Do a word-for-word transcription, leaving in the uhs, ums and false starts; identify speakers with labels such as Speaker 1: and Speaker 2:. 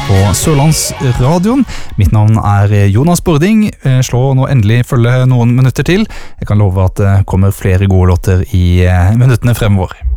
Speaker 1: på Sørlandsradioen. Mitt navn er Jonas Bording. Slå nå endelig følge noen minutter til. Jeg kan love at det kommer flere gode låter i minuttene fremover.